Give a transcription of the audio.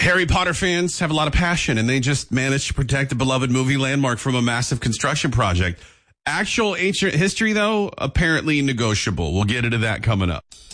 Harry Potter fans have a lot of passion, and they just managed to protect a beloved movie landmark from a massive construction project. Actual ancient history, though, apparently negotiable. We'll get into that coming up.